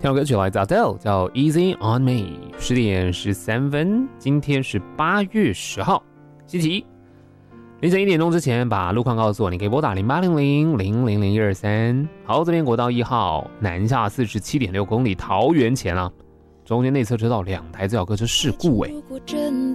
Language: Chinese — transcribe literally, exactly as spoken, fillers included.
听到歌曲来自 Adele 叫 Easy on Me。 十点十三分，今天是八月十号，星期一凌晨一点钟之前把路况告诉我，你可以拨打零八零零零零零一二三。好，这边国道一号南下四十七点六公里，桃园前啊，中间内侧车道两台自小客车事故哎、欸。